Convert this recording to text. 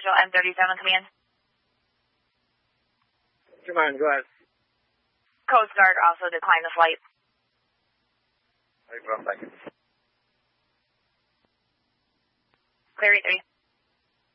Central M37 Command. Command, go ahead. Coast Guard also declined the flight. Wait for a second.